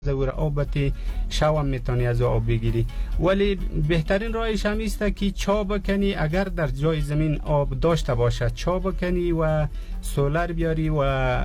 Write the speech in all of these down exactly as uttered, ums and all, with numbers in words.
زور آبتی شوام میتونی از آب بگیری، ولی بهترین راهش هم است که چا بکنی. اگر در جای زمین آب داشته باشه چا بکنی و سولر بیاری و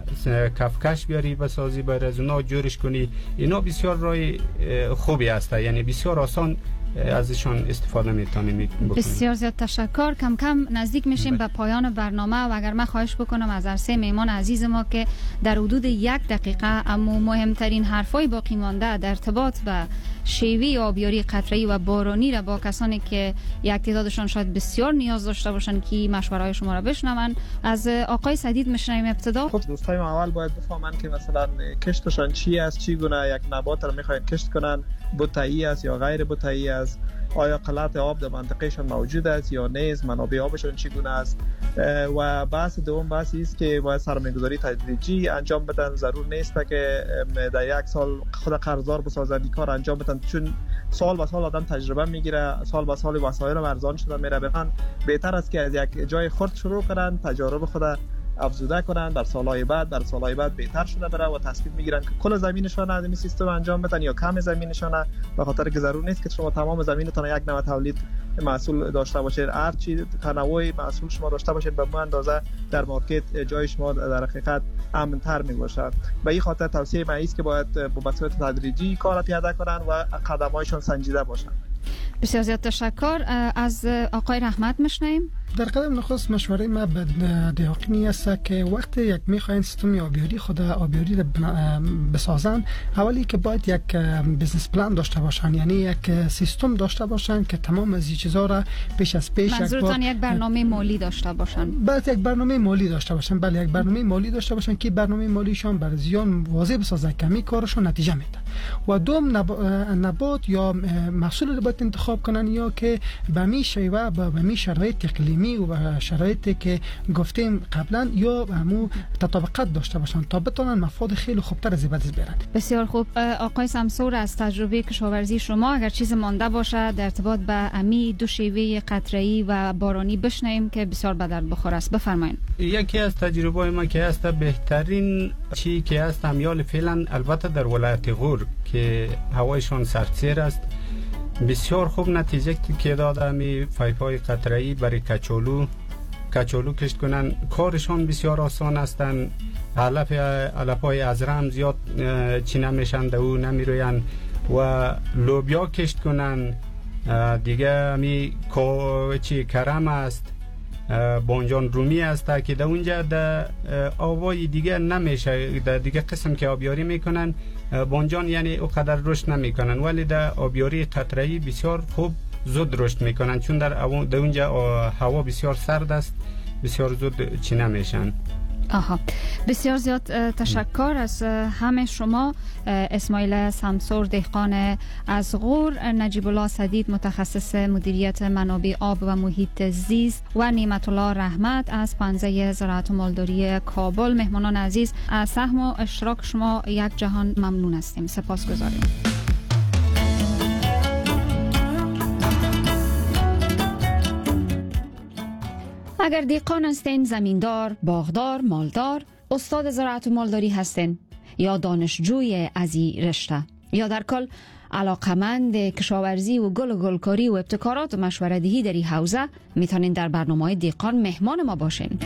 کفکش بیاری بسازی، باید از اونا جورش کنی. اینا بسیار راه خوبی است، یعنی بسیار آسان ازشان استفاده میتونیم بکنیم. بسیار زیاد تشکر. کم کم نزدیک میشیم به پایان برنامه و اگر من خواهش بکنم از هر سه میهمان عزیز ما که در حدود یک دقیقه اما مهمترین حرفای باقی مانده در ارتباط به شیوه آبیاری قطره‌ای و بارانی را با کسانی که یک تعدادشان شاید بسیار نیاز داشته باشند که مشوره‌های شما را بشنون، از آقای سدید میشنویم ابتدا. خب دوستای ما اول باید بفهمن که مثلا کشتشان چی است، چی گونه یک نبات را میخواین کشت کنن، بوتایی است یا غیر بوتایی است، آیا قلت آب در منطقهشان موجود است یا نیست، منابع آبشون چگونه است. و بحث دوم بحثی است که باید سرمایه‌گذاری تدریجی انجام بدن. ضرور نیست که در یک سال خود قرضدار بسازن این کار انجام بدن، چون سال به سال آدم تجربه میگیره، سال به سال وسایل ارزان شده میره. بخن بهتر است که از یک جای خرد شروع کنن، تجارب خود افزوده کنن، در سالهای بعد در سالهای بعد بهتر شده بره و تصمیم میگیرن که کل زمینشون از این سیستم انجام بدن یا کم زمینشون، به خاطر که ضرور نیست که شما تمام زمینتون یک نوع تولید محصول داشته باشید. هر چی تنوع محصول شما داشته باشید به مو اندازه در مارکت جای شما در حقیقت امن‌تر میباشد. به این خاطر توصیه من است که باید با صورت تدریجی کار پیاده کنن و قدم‌هایشون سنجیده باشن. بسیار زیاد تشکر. از آقای رحمت میشنویم. در قدم نخست مشوره ما به دیاقینی است که وقتی یک میخواین سیستم آبیاری خود آبیاری را بسازن، اولی که باید یک بیزنس پلان داشته باشن، یعنی یک سیستم داشته باشن که تمام از این چیزا را پیش از پیش منظورتان یک برنامه مالی داشته باشن. باید یک برنامه مالی داشته باشن. بله، یک برنامه مالی داشته باشن که برنامه مالیشان بر زیان واضح بسازه که می کارشون نتیجه میده. و دوم نب... نبات یا محصول رو باید انتخاب کنن یا که به می شیوه به می شرایط اقلیمی و شرایطی که گفتیم قبلا یا همو تطابقات داشته باشن تا بتونن مفاد خیلی خوبتر از بدز برن. بسیار خوب. آقای سمسور، از تجربه کشاورزی شما اگر چیز مانده باشه در ارتباط به امی دو شیوه قطره‌ای و بارانی بشنویم که بسیار به درد بخور است. بفرمایید. یکی از تجربه ما که است بهترین چی که است امیال فعلا البته در ولایت غور که هوایشان سردسیر است، بسیار خوب نتیجه که داده می پایپ‌های قطره‌ای برای کچالو کچالو کشت کنن. کارشان بسیار آسان هستند. علف علف‌های ازرم زیاد چی نمیشن دو نمیروین و لوبیا کشت کنن. دیگه می چی کرم است، بانجان رومی است که در اونجا در آوای دیگه نمیشه، در دیگه قسم که آبیاری میکنن بانجان یعنی اونقدر رشد نمیکنن، ولی در آبیاری قطره‌ای بسیار خوب زود رشد میکنن، چون در اونجا هوا بسیار سرد است، بسیار زود چی نمیشن. آها، بسیار زیاد تشکر از همه شما. اسماعیل سمسور دهقان از غور، نجیب الله سدید متخصص مدیریت منابع آب و محیط زیست و نعمت الله رحمت از پانزه زراعت و مالداری کابل. مهمانان عزیز، از سهم و اشتراک شما یک جهان ممنون هستیم. سپاسگزاریم. اگر دهقان هستین، زمیندار، باغدار، مالدار، استاد زراعت و مالداری هستین یا دانشجوی از این رشته یا در کل علاقمند کشاورزی و گل و گلکاری و ابتکارات و مشوره دهی در این حوزه، میتونین در برنامه دهقان مهمان ما باشین.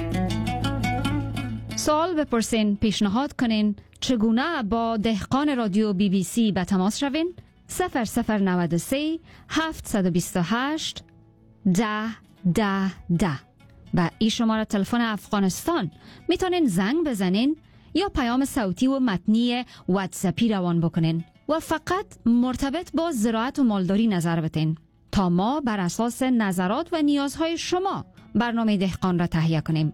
سوال بپرسین، پیشنهاد کنین، چگونه با دهقان رادیو بی بی سی به تماس روین؟ صفر صفر نود و سه هفت دو هشت ده ده ده. با این شماره تلفن افغانستان میتونین زنگ بزنین یا پیام صوتی و متنی واتساپی روان بکنین و فقط مرتبط با زراعت و مالداری نظر بدین تا ما بر اساس نظرات و نیازهای شما برنامه دهقان را تهیه کنیم.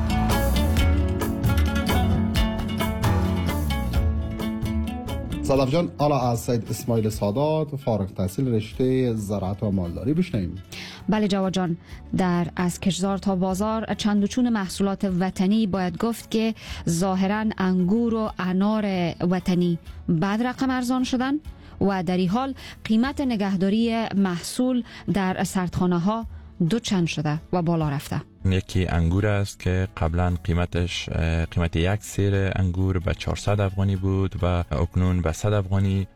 صدف جان، حالا از سید اسماعیل سادات فارغ التحصیل رشته زراعت و مالداری بشنویم. بله جواد جان، در از کشزار تا بازار چند و چون محصولات وطنی باید گفت که ظاهراً انگور و انار وطنی بعد رقم ارزان شدن و در این حال قیمت نگهداری محصول در سردخانه ها دو چند شده و بالا رفته. یکی انگور است که قبلا قیمتش قیمت یک سیر انگور به چهارصد افغانی بود و اکنون به صد افغانی